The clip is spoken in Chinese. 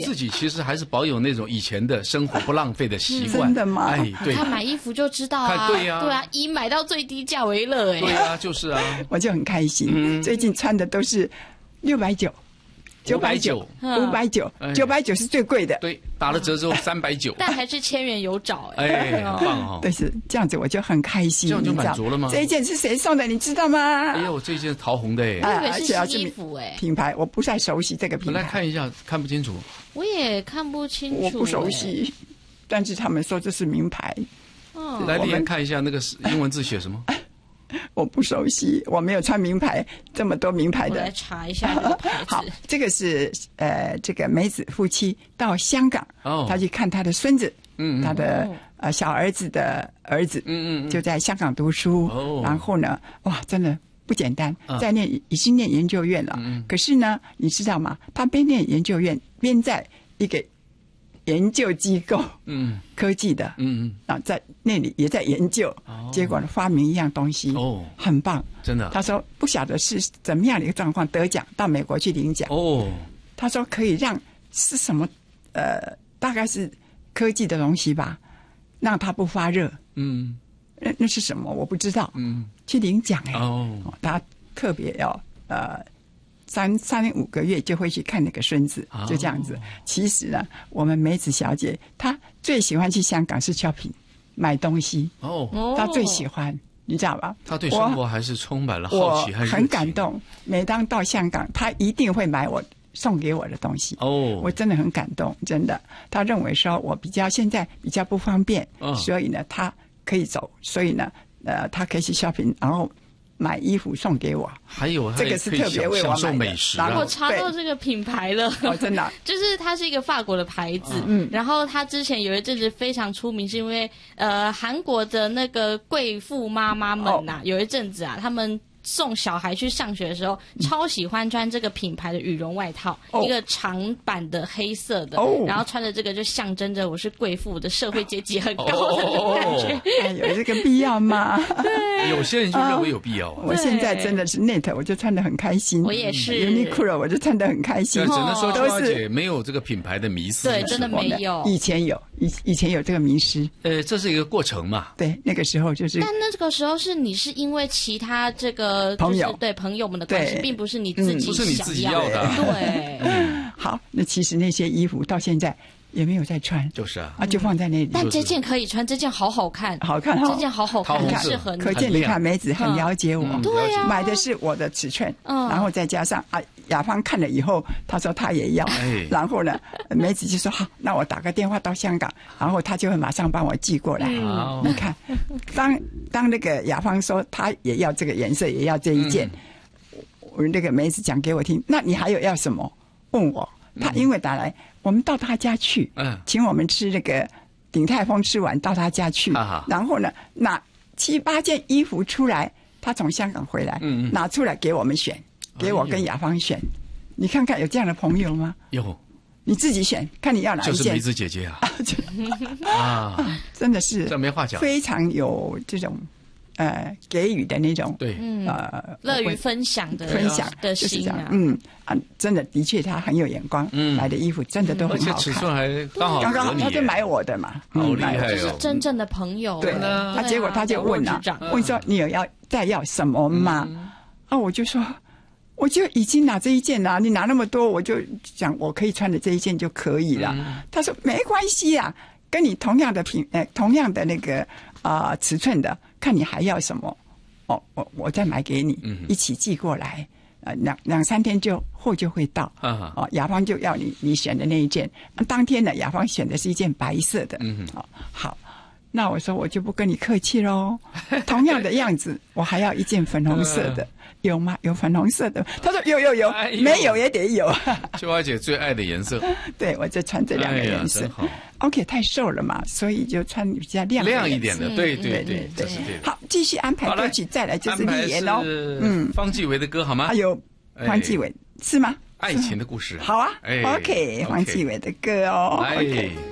自己其实还是保有那种以前的生活不浪费的习惯。 真的吗？ 哎，对， 看买衣服就知道啊， 对呀， 对啊，以买到最低价为乐， 对啊，就是啊， 我就很开心。最近穿的都是690。990、590，990是最贵的。 对，打了折之后390， 但还是千元有找哎，很棒哦。 对，是这样子，我就很开心。 这样就满足了吗？ 这一件是谁送的，你知道吗？ 哎呦，这件桃红的哎， 而且是衣服哎， 品牌我不太熟悉这个品牌。 我来看一下，看不清楚。 我也看不清楚， 我不熟悉，但是他们说这是名牌。 来，丽妍看一下那个英文字写什么？ 我不熟悉，我没有穿名牌，这么多名牌的。 我来查一下这个牌子。 好，这个是这个梅子夫妻到香港，他去看他的孙子，他的小儿子的儿子，就在香港读书，然后呢，哇，真的不简单，已经念研究院了。可是呢，你知道吗？他边念研究院边在一个研究机构，科技的，在那里也在研究，结果呢发明一样东西，很棒， 真的。 他说不晓得是怎么样的一个状况得奖，到美国去领奖。他说可以让是什么大概是科技的东西吧，让它不发热。那是什么我不知道。去领奖他特别要3-5个月就会去看那个孙子，就这样子。其实呢，我们梅子小姐她最喜欢去香港是 shopping 买东西。她最喜欢，你知道吧？ 她对生活还是充满了好奇和热情。 我很感动，每当到香港，她一定会买我送给我的东西。我真的很感动，真的。她认为说我现在比较不方便，所以呢，她可以走，所以呢，她可以去 shopping， 然后买衣服送给我， 还有这个是特别为我买的美食。 我查到这个品牌了， 真的， 就是它是一个法国的牌子。然后它之前有一阵子非常出名，是因为韩国的那个贵妇妈妈们呐，有一阵子啊，他们送小孩去上学的时候，超喜欢穿这个品牌的羽绒外套，一个长版的黑色的，然后穿着这个就象征着我是贵妇的社会阶级很高的感觉。 有这个必要吗？ 对， 有些人就认为有必要。 我现在真的是 Net， 我就穿得很开心。 我也是 Uniqlo， 我就穿得很开心。 只能说秋花姐没有这个品牌的迷思。 对，真的没有。 以前有这个迷失。 这是一个过程嘛。 对，那个时候就是。 但那个时候你是因为其他这个朋友， 对朋友们的关系，并不是你自己不是你自己要的。 对。 好，那其实那些衣服到现在也没有再穿， 就是啊， 就放在那里。 但这件可以穿，这件好好看，这件好好看，很适合你。 可见你看梅子很了解我， 对呀， 买的是我的尺寸，然后再加上雅芳看了以后，他说他也要，然后呢，梅子就说好，那我打个电话到香港，然后他就会马上帮我寄过来。你看，当那个雅芳说他也要这个颜色，也要这一件，我那个梅子讲给我听，那你还有要什么？问我，他因为打来，我们到他家去，请我们吃那个鼎泰丰，吃完到他家去，然后呢，拿7-8件衣服出来，他从香港回来，拿出来给我们选，给我跟雅芳选，你看看有这样的朋友吗？ 有， 你自己选，看你要哪一件。 就是梅子姐姐啊， 真的是， 这没话讲， 非常有这种。给予的那种对， 乐于分享的心啊， 真的确他很有眼光，买的衣服真的都很好看， 而且尺寸还刚好合你， 他就买我的嘛， 好厉害哦， 就是真正的朋友。 对，结果他就问问说你有再要什么吗？我就说我就已经拿这一件了，你拿那么多，我就讲我可以穿的这一件就可以了。他说没关系啊，跟你同样的同样的那个尺寸的。看你还要什么，我再买给你，一起寄过来，2-3天货就会到。雅芳就要你选的那一件，当天呢，雅芳选的是一件白色的。好，那我说我就不跟你客气喽，同样的样子，我还要一件粉红色的。有吗？有粉红色的？他说有，没有也得有。 秋花姐最爱的颜色。 对，我就穿这2个颜色。OK， 太瘦了嘛，所以就穿比较亮一点的。对，这是对的。 好，继续安排歌曲，再来就是丽妍哦。 方季韦的歌好吗？ 还有方季韦是吗？ 爱情的故事。 好啊 ，OK， 方季韦的歌哦。OK。